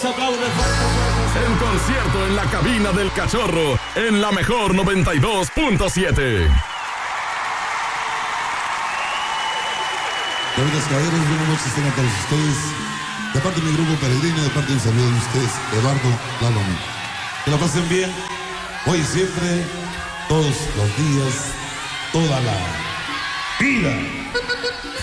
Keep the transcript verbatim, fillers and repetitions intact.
se aplaude fuerte. En concierto en la cabina del Cachorro, en la mejor noventa y dos punto siete. Buenas caballeros, buenas noches tengan todos ustedes. De parte de mi grupo Peregrino, de parte de un saludo de ustedes, Eduardo Lalón. Que la pasen bien, hoy y siempre, todos los días, toda la vida.